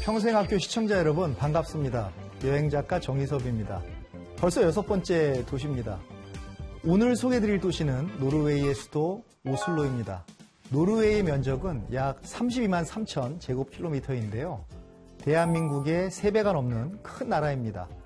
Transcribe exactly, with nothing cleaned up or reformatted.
평생학교 시청자 여러분 반갑습니다. 여행작가 정희섭입니다. 벌써 여섯 번째 도시입니다. 오늘 소개해드릴 도시는 노르웨이의 수도 오슬로입니다. 노르웨이의 면적은 약 삼십이만 삼천 제곱킬로미터인데요. 대한민국의 세 배가 넘는 큰 나라입니다.